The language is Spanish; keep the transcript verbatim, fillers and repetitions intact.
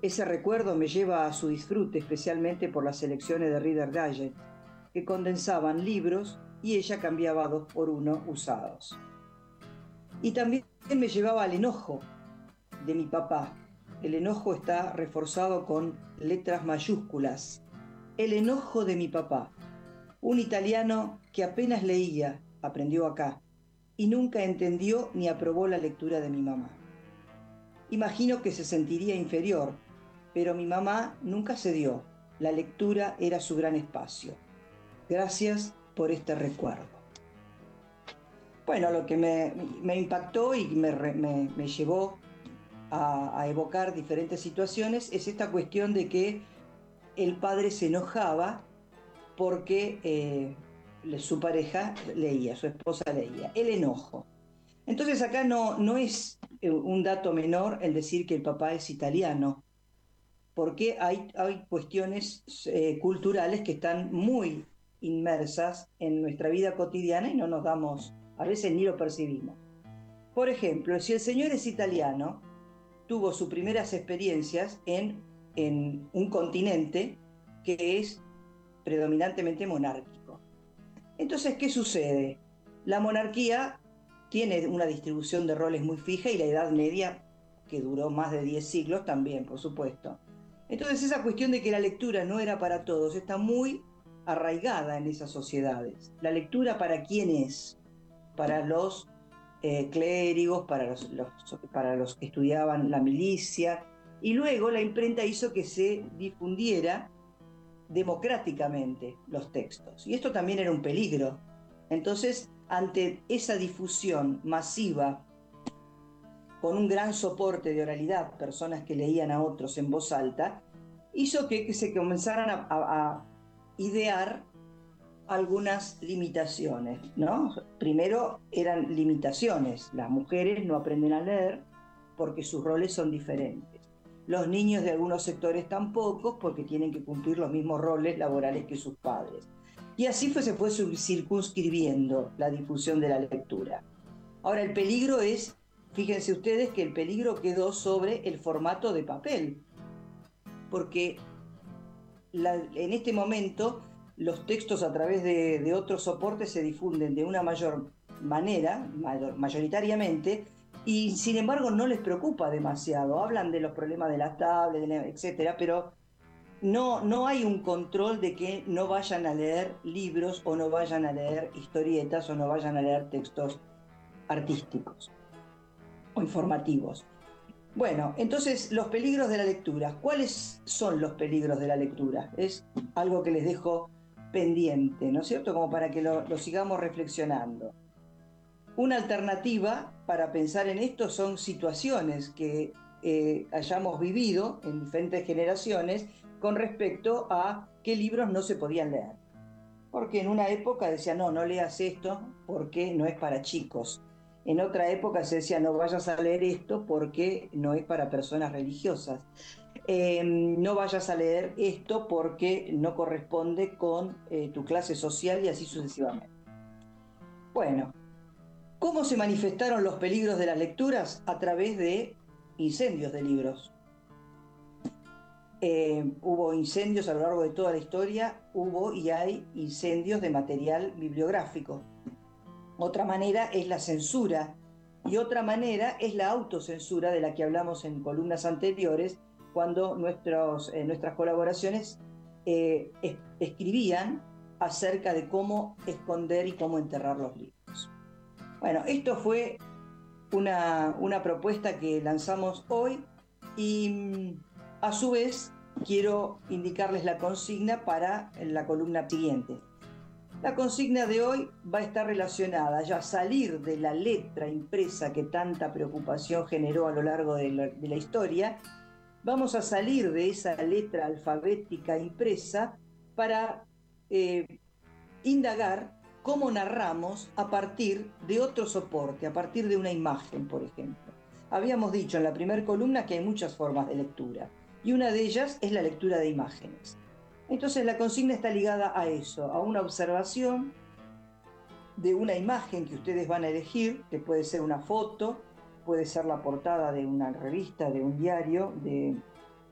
Ese recuerdo me lleva a su disfrute, especialmente por las selecciones de Reader Digest, que condensaban libros y ella cambiaba dos por uno usados. Y también me llevaba al enojo de mi papá. El enojo está reforzado con letras mayúsculas. El enojo de mi papá, un italiano que apenas leía, aprendió acá, y nunca entendió ni aprobó la lectura de mi mamá. Imagino que se sentiría inferior, pero mi mamá nunca cedió. La lectura era su gran espacio. Gracias por este recuerdo. Bueno, lo que me, me impactó y me, me, me llevó a, a evocar diferentes situaciones es esta cuestión de que el padre se enojaba porque eh, su pareja leía, su esposa leía. El enojo. Entonces acá no, no es un dato menor el decir que el papá es italiano, porque hay, hay cuestiones eh, culturales que están muy inmersas en nuestra vida cotidiana y no nos damos, a veces ni lo percibimos. Por ejemplo, si el señor es italiano, tuvo sus primeras experiencias en, en un continente que es predominantemente monárquico. Entonces, ¿qué sucede? La monarquía tiene una distribución de roles muy fija y la Edad Media, que duró más de diez siglos, también, por supuesto. Entonces, esa cuestión de que la lectura no era para todos está muy arraigada en esas sociedades. ¿La lectura para quién es? Para los eh, clérigos, para los, los, para los que estudiaban la milicia, y luego la imprenta hizo que se difundiera democráticamente los textos. Y esto también era un peligro. Entonces, ante esa difusión masiva, con un gran soporte de oralidad, personas que leían a otros en voz alta, hizo que, que se comenzaran a, a, a idear algunas limitaciones, ¿no? Primero eran limitaciones. Las mujeres no aprenden a leer porque sus roles son diferentes. Los niños de algunos sectores tampoco, porque tienen que cumplir los mismos roles laborales que sus padres. Y así fue, se fue circunscribiendo la difusión de la lectura. Ahora, el peligro es, fíjense ustedes que el peligro quedó sobre el formato de papel, porque la, en este momento los textos a través de, de otros soportes se difunden de una mayor manera, mayor, mayoritariamente, y sin embargo no les preocupa demasiado. Hablan de los problemas de las tablets, etcétera, pero no, no hay un control de que no vayan a leer libros o no vayan a leer historietas o no vayan a leer textos artísticos o informativos. Bueno, entonces los peligros de la lectura. ¿Cuáles son los peligros de la lectura? Es algo que les dejo pendiente, ¿no es cierto? Como para que lo, lo sigamos reflexionando. Una alternativa para pensar en esto son situaciones que eh, hayamos vivido en diferentes generaciones con respecto a qué libros no se podían leer. Porque en una época decían, no, no leas esto porque no es para chicos. En otra época se decía, no vayas a leer esto porque no es para personas religiosas. Eh, no vayas a leer esto porque no corresponde con eh, tu clase social y así sucesivamente. Bueno, ¿cómo se manifestaron los peligros de las lecturas? A través de incendios de libros. Eh, hubo incendios a lo largo de toda la historia, hubo y hay incendios de material bibliográfico. Otra manera es la censura y otra manera es la autocensura de la que hablamos en columnas anteriores, cuando nuestros, eh, nuestras colaboraciones eh, es, escribían acerca de cómo esconder y cómo enterrar los libros. Bueno, esto fue una, una propuesta que lanzamos hoy y a su vez quiero indicarles la consigna para la columna siguiente. La consigna de hoy va a estar relacionada ya a salir de la letra impresa que tanta preocupación generó a lo largo de la, de la historia. Vamos a salir de esa letra alfabética impresa para eh, indagar cómo narramos a partir de otro soporte, a partir de una imagen, por ejemplo. Habíamos dicho en la primera columna que hay muchas formas de lectura y una de ellas es la lectura de imágenes. Entonces la consigna está ligada a eso, a una observación de una imagen que ustedes van a elegir, que puede ser una foto, puede ser la portada de una revista, de un diario, de